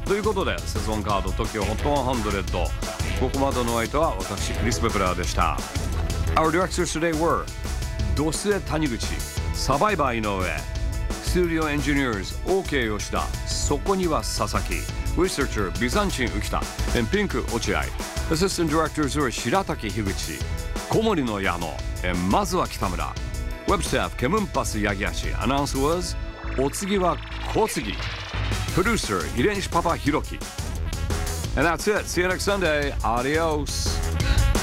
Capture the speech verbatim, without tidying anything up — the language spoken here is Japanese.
ということでセゾンカード TOKIO ホットひゃく。ここまでの相手は私クリス・ベプラーでした。 Our directors today were ドスエ谷口、サバイバー井上、Studio Engineers OK 吉田、そこには佐々木、Researcher ビザンチン浮田、and ピンク落合。 Assistant Directors were 白滝樋口、小森の矢野、and まずは北村。 Web Staff ケムンパス八木橋。 Announce was お次は小杉。 Producer 秀西パパひろき。 And that's it. See you next Sunday. Adios.